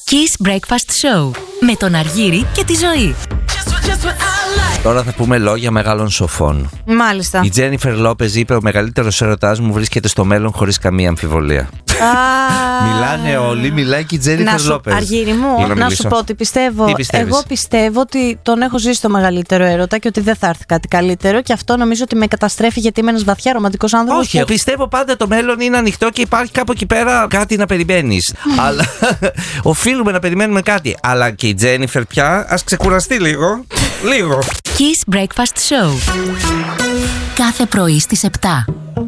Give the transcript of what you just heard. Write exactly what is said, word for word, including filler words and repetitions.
Kiss Breakfast Show με τον Αργύρη και τη Ζωή. Τώρα θα πούμε λόγια μεγάλων σοφών. Μάλιστα. Η Τζένιφερ Λόπεζ είπε: ο μεγαλύτερος έρωτάς μου βρίσκεται στο μέλλον χωρίς καμία αμφιβολία. Μιλάνε όλοι, μιλάει και η Τζένιφερ Λόπεζ. Αργύρη μου, να, να σου πω ότι πιστεύω. Εγώ πιστεύω ότι τον έχω ζήσει το μεγαλύτερο έρωτα και ότι δεν θα έρθει κάτι καλύτερο. Και αυτό νομίζω ότι με καταστρέφει, γιατί είμαι ένας βαθιά ρομαντικός άνθρωπος. Όχι, που... πιστεύω πάντα το μέλλον είναι ανοιχτό και υπάρχει κάπου εκεί πέρα κάτι να περιμένεις. Αλλά οφείλουμε να περιμένουμε κάτι. Αλλά και η Τζένιφερ πια ας ξεκουραστεί λίγο. Λίγο. Kiss Breakfast Show. Κάθε πρωί στις επτά.